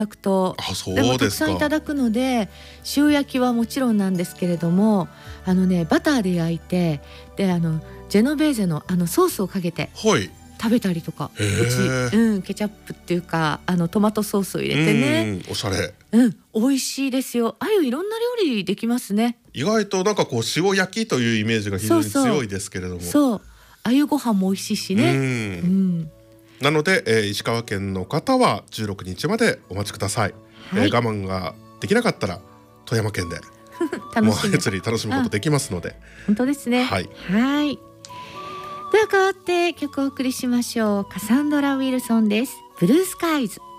くとそうでもたくですか。 さんいただくので、塩焼きはもちろんなんですけれども、バターで焼いて、でジェノベーゼのソースをかけてはい食べたりとか、 へーケチャップっていうかトマトソースを入れてね、 おしゃれ。 美味しいですよ。あゆいろんな料理できますね。 意外となんかこう塩焼きというイメージが非常に強いですけれども、 そうあゆご飯も美味しいしね。 なので、石川県の方は16日までお待ちください。我慢ができなかったら富山県でもうあゆ釣り楽しむことできますので。 本当ですね。はい。では変わって曲をお送りしましょう。カサンドラ・ウィルソンです。ブルースカイズ。